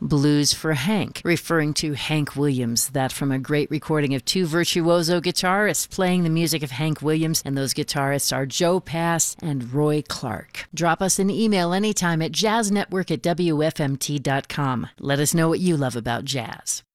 Blues for Hank, referring to Hank Williams, that from a great recording of two virtuoso guitarists playing the music of Hank Williams, and those guitarists are Joe Pass and Roy Clark. Drop us an email anytime at jazznetwork@wfmt.com. Let us know what you love about jazz.